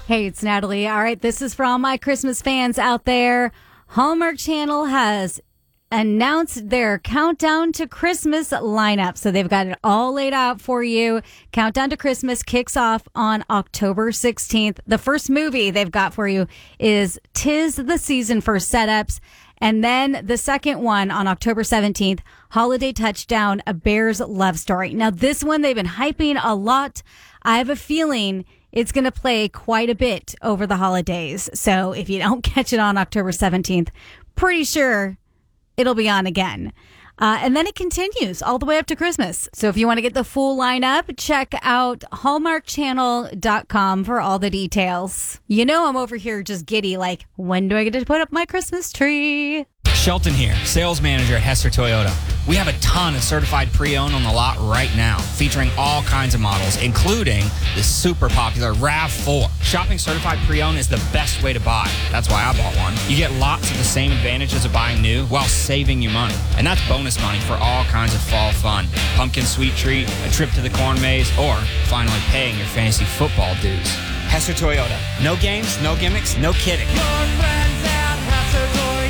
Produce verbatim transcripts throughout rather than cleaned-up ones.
Hey, it's Natalie. All right, this is for all my Christmas fans out there. Hallmark Channel has announced their Countdown to Christmas lineup. So they've got it all laid out for you. Countdown to Christmas kicks off on October sixteenth. The first movie they've got for you is 'Tis the Season for Setups. And then the second one on October seventeenth, Holiday Touchdown, A Bear's Love Story. Now, this one they've been hyping a lot. I have a feeling it's going to play quite a bit over the holidays. So if you don't catch it on October seventeenth, pretty sure it'll be on again. Uh, and then it continues all the way up to Christmas. So if you want to get the full lineup, check out hallmark channel dot com for all the details. You know I'm over here just giddy, like, when do I get to put up my Christmas tree? Shelton here, sales manager at Hester Toyota. We have a ton of certified pre-owned on the lot right now, featuring all kinds of models, including the super popular RAV four. Shopping certified pre-owned is the best way to buy. That's why I bought one. You get lots of the same advantages of buying new while saving you money. And that's bonus money for all kinds of fall fun. Pumpkin sweet treat, a trip to the corn maze, or finally paying your fantasy football dues. Hester Toyota. No games, no gimmicks, no kidding. Your friends at Hester Toyota.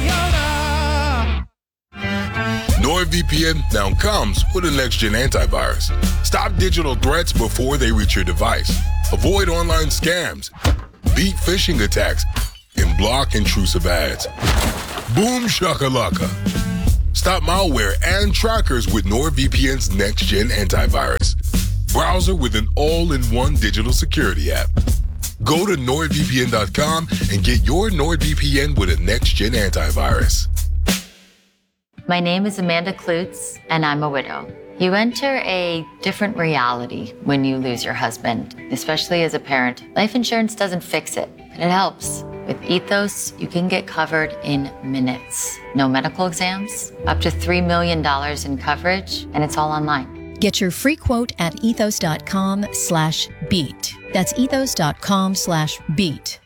NordVPN now comes with a next-gen antivirus. Stop digital threats before they reach your device. Avoid online scams, beat phishing attacks, and block intrusive ads. Boom shakalaka. Stop malware and trackers with NordVPN's next-gen antivirus. Browser with an all-in-one digital security app. Go to nord v p n dot com and get your NordVPN with a next-gen antivirus. My name is Amanda Klutz, and I'm a widow. You enter a different reality when you lose your husband, especially as a parent. Life insurance doesn't fix it, but it helps. With Ethos, you can get covered in minutes. No medical exams, up to three million dollars in coverage, and it's all online. Get your free quote at ethos.com slash beat. That's ethos.com slash beat.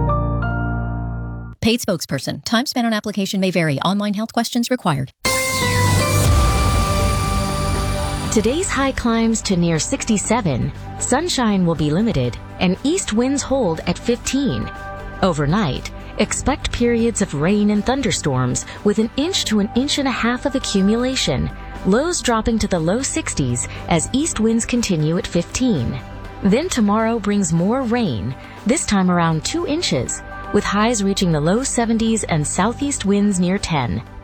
Paid spokesperson. Time spent on application may vary. Online health questions required. Today's high climbs to near sixty-seven. Sunshine will be limited, and east winds hold at fifteen. Overnight, expect periods of rain and thunderstorms with an inch to an inch and a half of accumulation. Lows dropping to the low sixties as east winds continue at fifteen. Then tomorrow brings more rain, this time around two inches, with highs reaching the low seventies and southeast winds near ten.